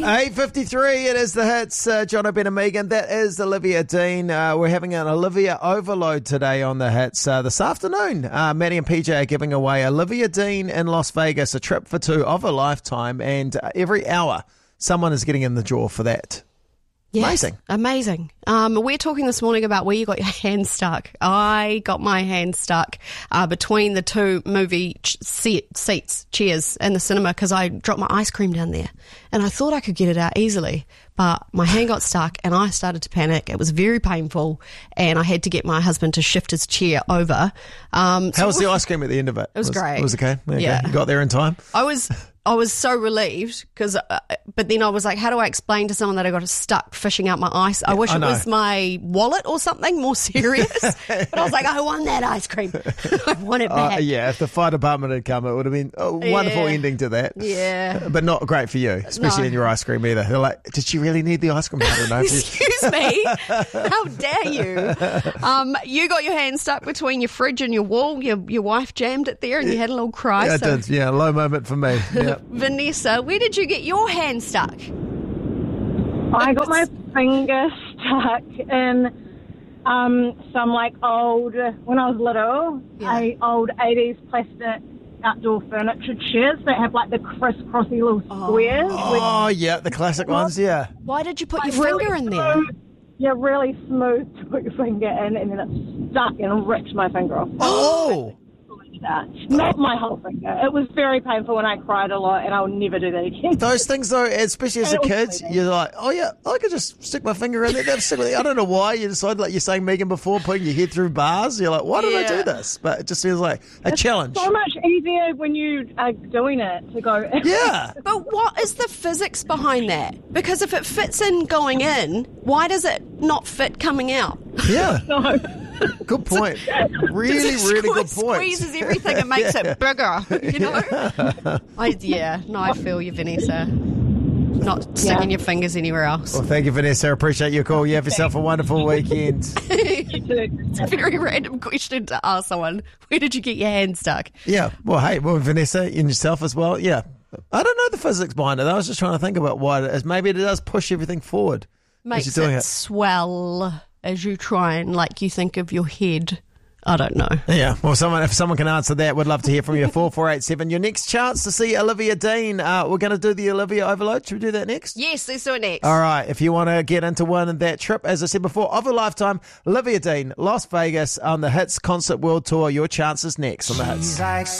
8:53, it is the hits. John O'Brien and Megan. That is Olivia Dean. We're having an Olivia overload today on the hits. This afternoon, Maddie and PJ are giving away Olivia Dean in Las Vegas, a trip for two of a lifetime, and every hour someone is getting in the draw for that. Yes, amazing. We're talking this morning about where you got your hand stuck. I got my hand stuck between the two movie chairs in the cinema because I dropped my ice cream down there. And I thought I could get it out easily, but my hand got stuck and I started to panic. It was very painful and I had to get my husband to shift his chair over. How was the ice cream at the end of it? It was great. It was okay? Yeah. You got there in time? I was so relieved but then I was like, how do I explain to someone that I got stuck fishing out my ice? I wish it was my wallet or something more serious. But I was like, I want that ice cream. I want it back. If the fire department had come, it would have been a wonderful ending to that. Yeah. But not great for you, especially in your ice cream either. They're like, did she really need the ice cream? I don't know. Excuse me? How dare you? You got your hand stuck between your fridge and your wall. Your wife jammed it there and you had a little cry. Yeah, I did. Yeah, low moment for me. Yeah. Vanessa, where did you get your hand stuck? I got my finger stuck in some when I was little, old 80s plastic outdoor furniture chairs that have like the crisscrossy little squares. Oh, yeah, the classic ones, yeah. Why did you put your finger in there? Yeah, really smooth to put your finger in, and then it stuck and ripped my finger off. Oh! Not my whole finger. It was very painful and I cried a lot and I'll never do that again. Those things though, especially as a kid, you're like, oh yeah, I could just stick my finger in there. I don't know why you decided, like you're saying, Megan, before, putting your head through bars. You're like, why did I do this? But it just feels like a challenge. So much easier when you are doing it to go. Yeah. But what is the physics behind that? Because if it fits in going in, why does it not fit coming out? Yeah. No. Good point. Really good point. It squeezes everything and makes it bigger, you know? I feel you, Vanessa. Not sticking your fingers anywhere else. Well, thank you, Vanessa. I appreciate your call. You have yourself a wonderful weekend. You too. It's a very random question to ask someone. Where did you get your hand stuck? Yeah. Well, Vanessa, and yourself as well. Yeah. I don't know the physics behind it. I was just trying to think about why it is. Maybe it does push everything forward. Makes it swell as you try and you think of your head. I don't know. Yeah, well, if someone can answer that, we'd love to hear from you. 4487. Your next chance to see Olivia Dean. We're going to do the Olivia Overload. Should we do that next? Yes, let's do it next. All right. If you want to get into one that trip, as I said before, of a lifetime, Olivia Dean, Las Vegas on the Hits Concert World Tour. Your chance is next on the Hits.